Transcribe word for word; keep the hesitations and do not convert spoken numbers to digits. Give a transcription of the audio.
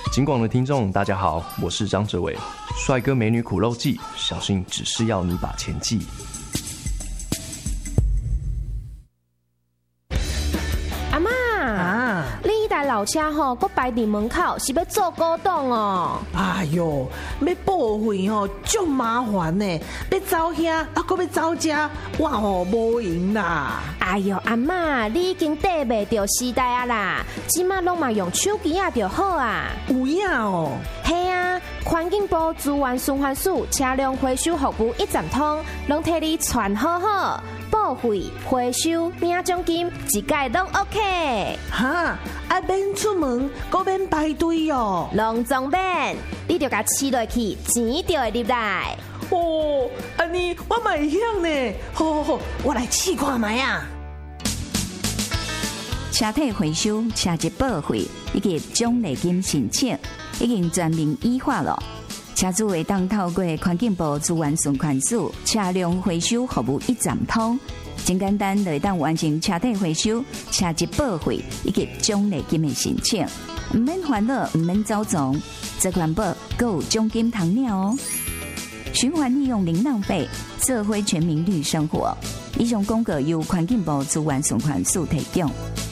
警广的听众，大家好，我是张哲伟。帅哥美女苦肉计，小心只是要你把钱寄。 阿嬷啊， 你迄台老车吼，搁摆伫门口，是要做古董哦？ 哎哟，要报废吼，足麻烦呢。要走遐，啊，搁要走遮，我吼无闲啦。 哎哟，阿嬷，你已经跟袂着时代啊啦！即马拢嘛用手机啊就好啊。 有影哦。 嘿啊，环境部资源循环署车辆回收服务一站通，拢替你传好好，报废、回收、领奖金，一概拢 OK。 哈，啊免出门，搁免排队哦。 拢总免，你着甲饲落去，钱就会入来。 哦，安尼我嘛会晓呢。好好好，我来试看卖啊。 车体回收、车籍报废以及奖励金申请，已经全面依法了。车主会当透过环境部资源循环署车辆回收服务一站通，真简单就会当完成车体回收、车籍报废以及奖励金的申请，唔免烦恼，唔免走总，这环保还有奖金通领哦。循环利用零浪费，社会全民绿生活。以上广告由环境部资源循环署提供。